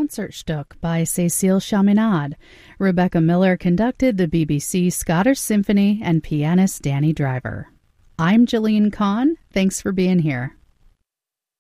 Concertstück by Cécile Chaminade. Rebecca Miller conducted the BBC Scottish Symphony and pianist Danny Driver. I'm Jillian Kahn. Thanks for being here.